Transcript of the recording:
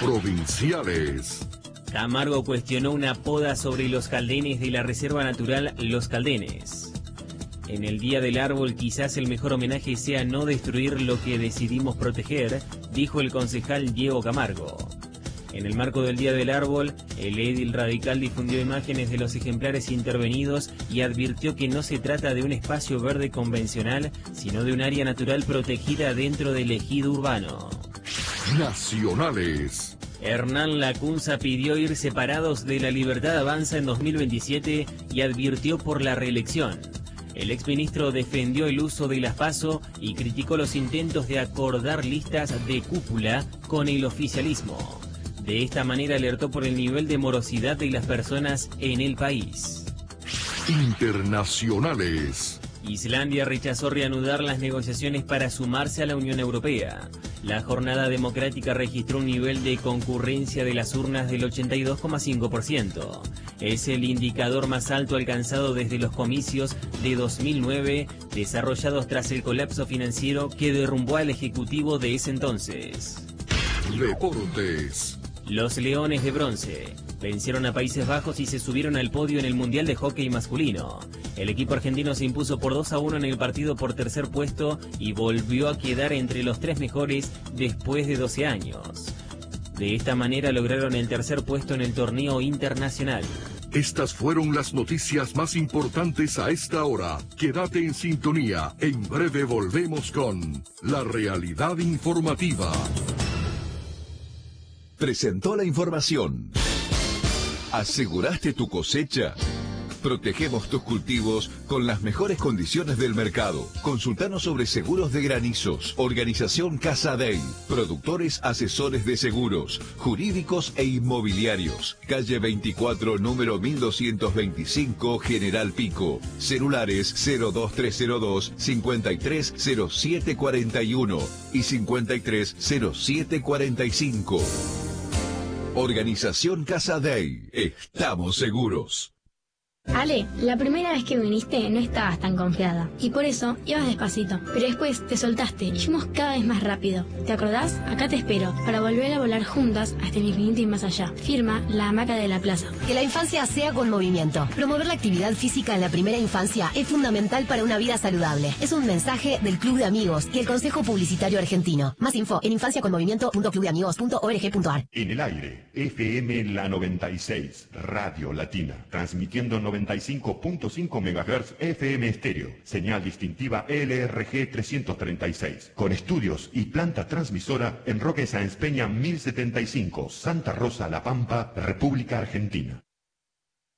provinciales. Camargo cuestionó una poda sobre los caldenes de la Reserva Natural Los Caldenes. En el Día del Árbol quizás el mejor homenaje sea no destruir lo que decidimos proteger, dijo el concejal Diego Camargo. En el marco del Día del Árbol, el edil radical difundió imágenes de los ejemplares intervenidos y advirtió que no se trata de un espacio verde convencional, sino de un área natural protegida dentro del ejido urbano. Nacionales. Hernán Lacunza pidió ir separados de La Libertad Avanza en 2027 y advirtió por la reelección. El exministro defendió el uso de las PASO y criticó los intentos de acordar listas de cúpula con el oficialismo. De esta manera alertó por el nivel de morosidad de las personas en el país. Internacionales. Islandia rechazó reanudar las negociaciones para sumarse a la Unión Europea. La jornada democrática registró un nivel de concurrencia de las urnas del 82,5%. Es el indicador más alto alcanzado desde los comicios de 2009, desarrollados tras el colapso financiero que derrumbó al ejecutivo de ese entonces. Deportes. Los Leones de Bronce vencieron a Países Bajos y se subieron al podio en el Mundial de Hockey Masculino. El equipo argentino se impuso por 2-1 en el partido por tercer puesto y volvió a quedar entre los 3 mejores después de 12 años. De esta manera lograron el tercer puesto en el torneo internacional. Estas fueron las noticias más importantes a esta hora. Quédate en sintonía. En breve volvemos con La Realidad Informativa. Presentó la información. ¿Aseguraste tu cosecha? Protegemos tus cultivos con las mejores condiciones del mercado. Consultanos sobre seguros de granizos. Organización Casa Day. Productores asesores de seguros, jurídicos e inmobiliarios. Calle 24, número 1225, General Pico. Celulares 02302 530741 y 530745. Organización Casa Day. Estamos seguros. Ale, la primera vez que viniste no estabas tan confiada y por eso ibas despacito, pero después te soltaste y fuimos cada vez más rápido. ¿Te acordás? Acá te espero para volver a volar juntas hasta el infinito y más allá. Firma La Hamaca de la Plaza. Que la infancia sea con movimiento. Promover la actividad física en la primera infancia es fundamental para una vida saludable. Es un mensaje del Club de Amigos y el Consejo Publicitario Argentino. Más info en infanciaconmovimiento.clubdeamigos.org.ar. En el aire, FM La 96, Radio Latina, transmitiendo 95.5 MHz FM estéreo, señal distintiva LRG 336, con estudios y planta transmisora en Roque Sáenz Peña 1075, Santa Rosa, La Pampa, República Argentina.